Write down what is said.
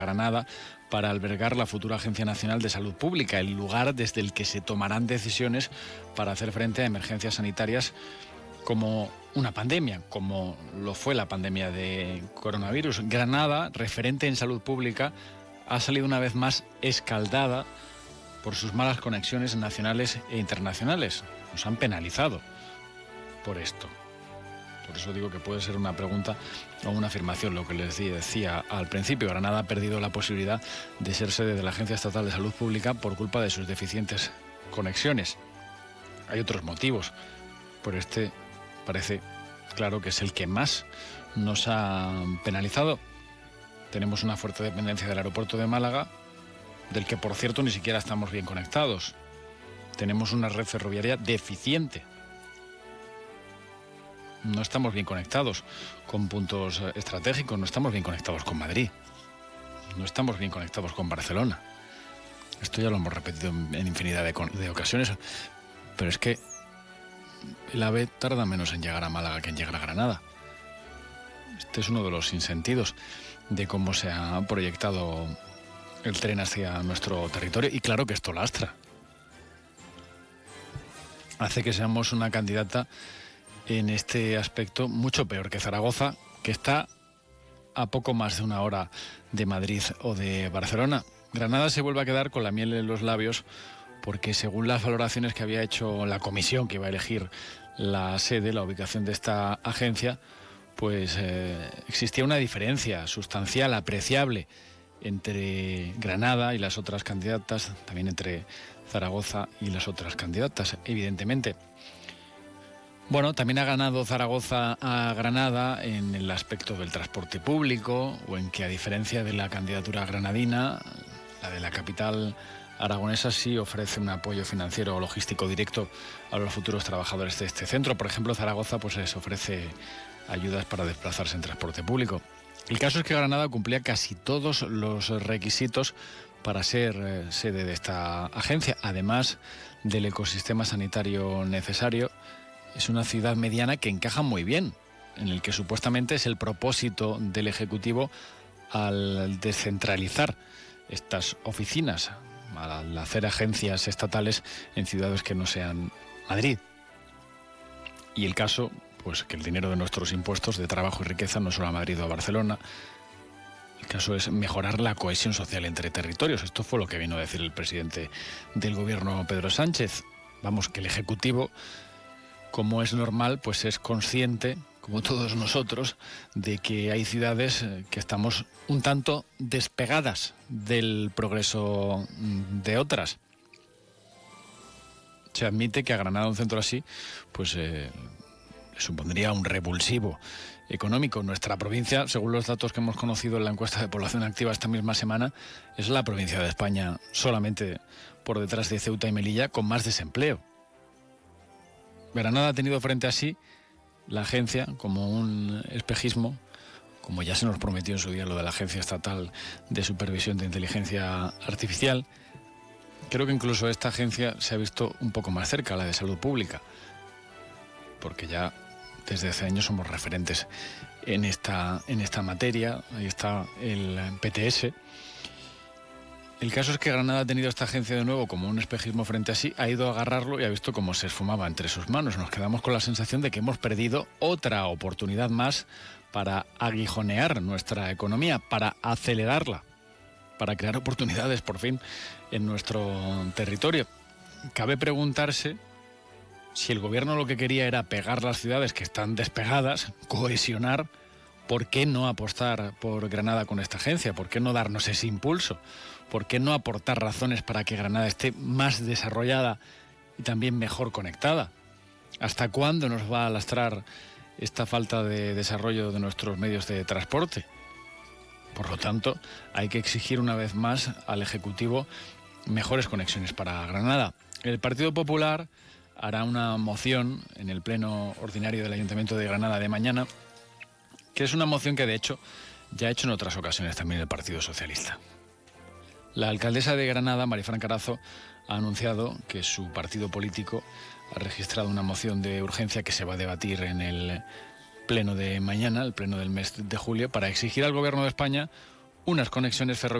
Granada para albergar la futura Agencia Nacional de Salud Pública, el lugar desde el que se tomarán decisiones para hacer frente a emergencias sanitarias como una pandemia, como lo fue la pandemia de coronavirus. Granada, referente en salud pública, ha salido una vez más escaldada por sus malas conexiones nacionales e internacionales. Nos han penalizado por esto. Por eso digo que puede ser una pregunta o una afirmación. Lo que les decía al principio, Granada ha perdido la posibilidad de ser sede de la Agencia Estatal de Salud Pública por culpa de sus deficientes conexiones. Hay otros motivos, pero este parece claro que es el que más nos ha penalizado. Tenemos una fuerte dependencia del aeropuerto de Málaga, del que, por cierto, ni siquiera estamos bien conectados. Tenemos una red ferroviaria deficiente. No estamos bien conectados con puntos estratégicos, no estamos bien conectados con Madrid, no estamos bien conectados con Barcelona. Esto ya lo hemos repetido en infinidad de ocasiones, pero es que el AVE tarda menos en llegar a Málaga que en llegar a Granada. Este es uno de los sinsentidos de cómo se ha proyectado el tren hacia nuestro territorio, y claro que esto lastra. Hace que seamos una candidata en este aspecto mucho peor que Zaragoza, que está a poco más de una hora de Madrid o de Barcelona. Granada se vuelve a quedar con la miel en los labios porque, según las valoraciones que había hecho la comisión que iba a elegir la sede, la ubicación de esta agencia, pues existía una diferencia sustancial, apreciable, entre Granada y las otras candidatas, también entre Zaragoza y las otras candidatas, evidentemente. Bueno, también ha ganado Zaragoza a Granada en el aspecto del transporte público, o en que, a diferencia de la candidatura granadina, la de la capital aragonesa sí ofrece un apoyo financiero o logístico directo a los futuros trabajadores de este centro. Por ejemplo, Zaragoza pues les ofrece ayudas para desplazarse en transporte público. El caso es que Granada cumplía casi todos los requisitos para ser sede de esta agencia, además del ecosistema sanitario necesario. Es una ciudad mediana que encaja muy bien, en el que supuestamente es el propósito del Ejecutivo al descentralizar estas oficinas, al hacer agencias estatales en ciudades que no sean Madrid. Y el caso, pues que el dinero de nuestros impuestos de trabajo y riqueza no solo a Madrid o a Barcelona. El caso es mejorar la cohesión social entre territorios. Esto fue lo que vino a decir el presidente del gobierno, Pedro Sánchez. Vamos, que el Ejecutivo, como es normal, pues es consciente, como todos nosotros, de que hay ciudades que estamos un tanto despegadas del progreso de otras. Se admite que a Granada, un centro así, pues supondría un revulsivo económico. Nuestra provincia, según los datos que hemos conocido en la encuesta de población activa esta misma semana, es la provincia de España, solamente por detrás de Ceuta y Melilla, con más desempleo. Granada ha tenido frente a sí la agencia como un espejismo, como ya se nos prometió en su día lo de la Agencia Estatal de Supervisión de Inteligencia Artificial. Creo que incluso esta agencia se ha visto un poco más cerca, la de salud pública, porque ya desde hace años somos referentes en esta materia. Ahí está el PTS. El caso es que Granada ha tenido esta agencia de nuevo como un espejismo frente a sí, ha ido a agarrarlo y ha visto cómo se esfumaba entre sus manos. Nos quedamos con la sensación de que hemos perdido otra oportunidad más para aguijonear nuestra economía, para acelerarla, para crear oportunidades por fin en nuestro territorio. Cabe preguntarse si el gobierno lo que quería era pegar las ciudades que están despegadas, cohesionar. ¿Por qué no apostar por Granada con esta agencia? ¿Por qué no darnos ese impulso? ¿Por qué no aportar razones para que Granada esté más desarrollada y también mejor conectada? ¿Hasta cuándo nos va a lastrar esta falta de desarrollo de nuestros medios de transporte? Por lo tanto, hay que exigir una vez más al Ejecutivo mejores conexiones para Granada. El Partido Popular hará una moción en el pleno ordinario del Ayuntamiento de Granada de mañana, que es una moción que de hecho ya ha hecho en otras ocasiones también el Partido Socialista. La alcaldesa de Granada, Marifran Carazo, ha anunciado que su partido político ha registrado una moción de urgencia que se va a debatir en el pleno de mañana, el pleno del mes de julio, para exigir al Gobierno de España unas conexiones ferroviarias